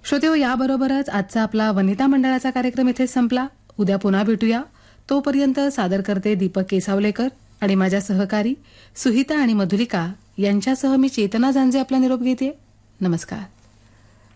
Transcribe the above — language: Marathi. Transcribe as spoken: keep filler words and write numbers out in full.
श्रोतेहो, याबरोबरच आजचा आपला वनिता मंडळाचा कार्यक्रम इथेच संपला. उद्या पुन्हा भेटूया. तोपर्यंत सादर करते दीपक केसावलेकर आणि माझ्या सहकारी सुहिता आणि मधुलिका यांच्यासह मी चेतना झांजे आपला निरोप घेते. नमस्कार.